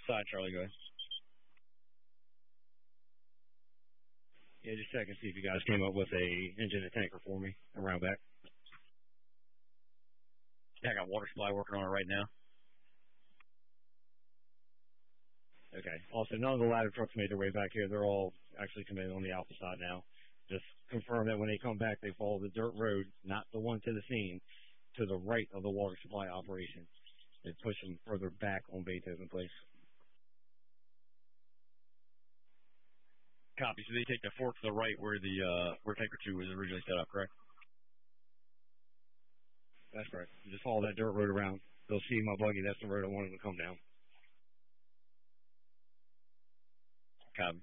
Side Charlie, go ahead. Yeah, just check and see if you guys came up with a engine and tanker for me around back. Yeah, I got water supply working on it right now. Okay. Also, none of the ladder trucks made their way back here. They're all actually coming in on the Alpha side now. Just confirm that when they come back, they follow the dirt road, not the one to the scene, to the right of the water supply operation. They push them further back on Beethoven Place. Copy. So they take the fork to the right where where tanker 2 was originally set up, correct? That's correct. You just follow that dirt road around. They'll see my buggy. That's the road I wanted to come down. Copy.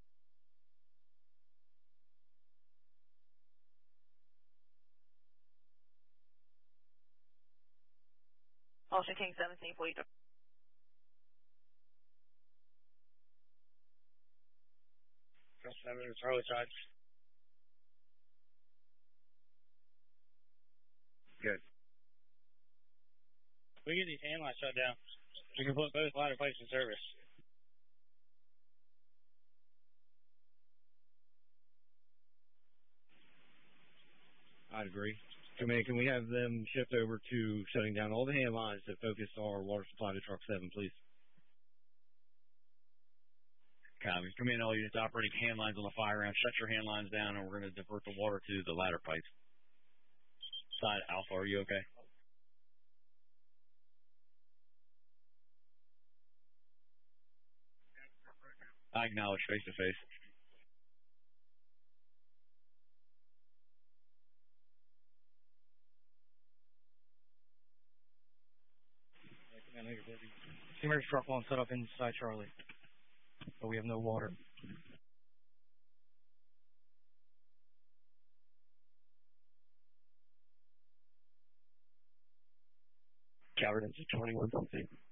Austin King 17, please. Charlie side. Good. We get these hand lines shut down. We can put both ladder plates in service. I'd agree. Command, can we have them shift over to shutting down all the hand lines to focus our water supply to truck 7, please? Copy. Command all units operating hand lines on the fire round. Shut your hand lines down, and we're going to divert the water to the ladder pipes. Side Alpha, are you okay? I acknowledge face to face. Emergency truck won't set up inside Charlie, but we have no water. Coward engine 21,